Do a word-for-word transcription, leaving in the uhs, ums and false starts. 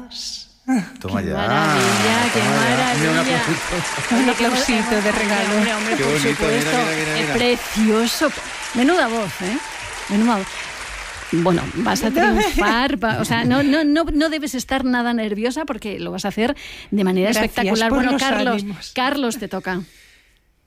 más. Toma qué ya. Maravilla, qué toma ya. maravilla. Mira, un aplausito. Un aplausito de regalo. Hombre, hombre, Qué por bonito, supuesto. mira, mira, mira, mira. Es precioso. Menuda voz, ¿eh? Menuda voz. Bueno, vas a triunfar, va, o sea, no, no, no, no debes estar nada nerviosa porque lo vas a hacer de manera Gracias espectacular. por Bueno, los Carlos, ánimos. Carlos, te toca.